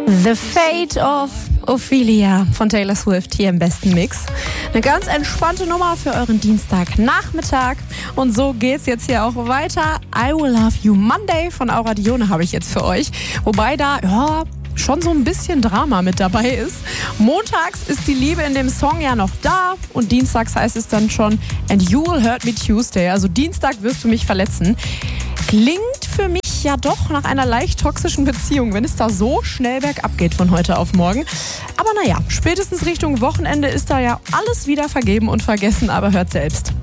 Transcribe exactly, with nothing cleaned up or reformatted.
The Fate of Ophelia von Taylor Swift hier im besten Mix. Eine ganz entspannte Nummer für euren Dienstagnachmittag. Und so geht's jetzt hier auch weiter. I Will Love You Monday von Aura Dione habe ich jetzt für euch. Wobei da, ja, schon so ein bisschen Drama mit dabei ist. Montags ist die Liebe in dem Song ja noch da und dienstags heißt es dann schon And You Will Hurt Me Tuesday. Also Dienstag wirst du mich verletzen. Klingt für mich ja doch nach einer leicht toxischen Beziehung, wenn es da so schnell bergab geht von heute auf morgen. Aber naja, spätestens Richtung Wochenende ist da ja alles wieder vergeben und vergessen, aber hört selbst.